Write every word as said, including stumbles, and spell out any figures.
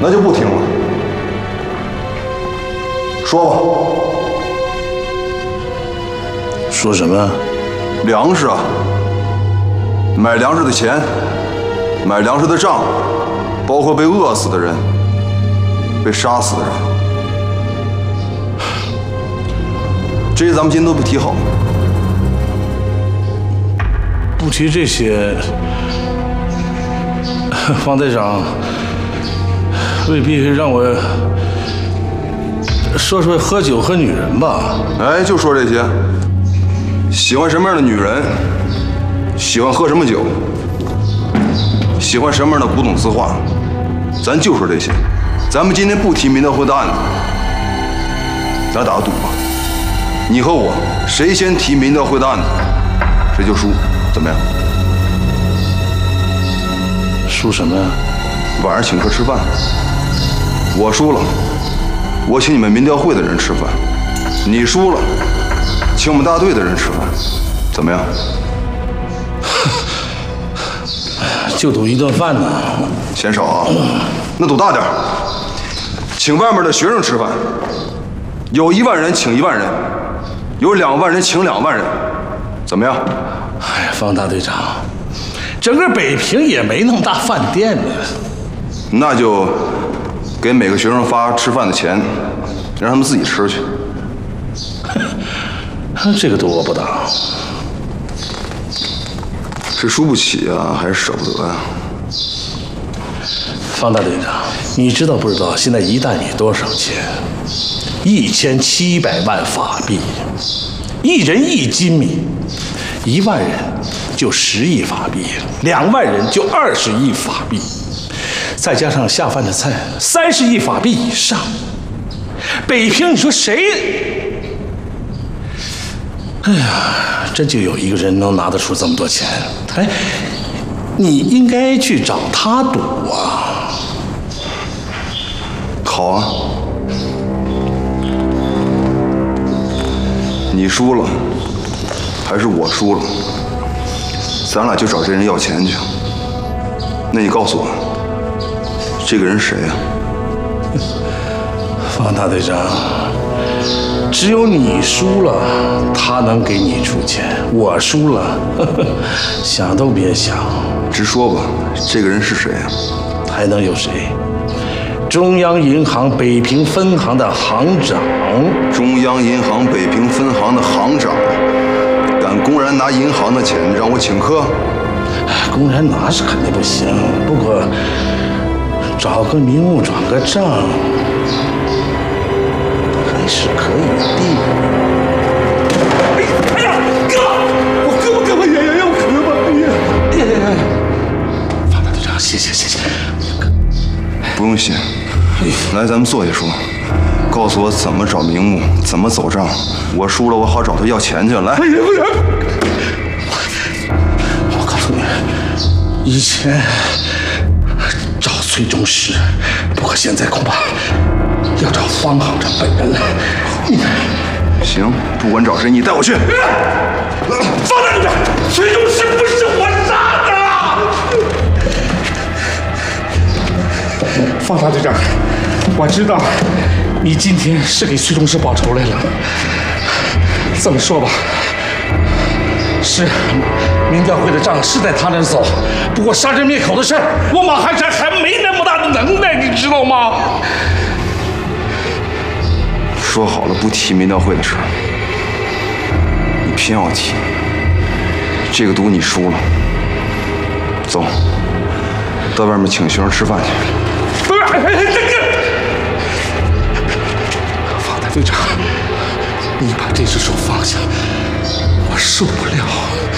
那就不听了。说吧。 说什么？ 粮食啊，买粮食的钱，买粮食的账，包括被饿死的人，被杀死的人，这些咱们今天都不提好。 不提这些，方队长未必让我说说喝酒和女人吧？ 哎，就说这些。喜欢什么样的女人？喜欢喝什么酒？喜欢什么样的古董字画？咱就说这些。咱们今天不提民调会的案子，咱打个赌吧。你和我谁先提民调会的案子，谁就输，怎么样？ 输什么呀？ 晚上请客吃饭。我输了，我请你们民调会的人吃饭；你输了，请我们大队的人吃饭，怎么样？ 就赌一顿饭呢。 嫌少啊？那赌大点，请外面的学生吃饭，有一万人请一万人，有两万人请两万人，怎么样？ 哎呀，方大队长，整个北平也没那么大饭店呢。 那就给每个学生发吃饭的钱，让他们自己吃去。 这个赌我不打。 是输不起啊，还是舍不得啊？ 方大队长，你知道不知道现在一担米多少钱？一千七百万法币，一人一斤米，一万人就十亿法币，两万人就二十亿法币，再加上下饭的菜，三十亿法币以上。北平，你说谁？哎呀，真就有一个人能拿得出这么多钱。哎，你应该去找他赌啊。 好啊，你输了，还是我输了？咱俩就找这人要钱去。那你告诉我，这个人谁呀？ 方大队长，只有你输了，他能给你出钱；我输了，呵呵，想都别想。 直说吧，这个人是谁呀？ 还能有谁？中央银行北平分行的行长。 中央银行北平分行的行长，敢公然拿银行的钱让我请客？ 公然拿是肯定不行，不过找个名目转个账还是可以的。哎呀，哥，我胳膊胳膊痒痒要咳吧？哎呀，哎呀，方大队长，谢谢谢谢。 不用谢，来，咱们坐下说。告诉我怎么找名目，怎么走账。我输了，我好找他要钱去。来， 哎呀，不然，我告诉你，以前找崔中石，不过现在恐怕要找方行长本人了。你看， 行，不管找谁，你带我去。 方大队长，崔中石不是我杀的。方大队长，我知道你今天是给崔中石报仇来了。这么说吧，是民调会的账是在他那儿走，不过杀人灭口的事儿，我马汉山还没那么大的能耐，你知道吗？ 说好了不提民调会的事儿，你偏要提。这个赌你输了。走，到外面请学生吃饭去。 不是，这个方大队长，你把这只手放下，我受不了。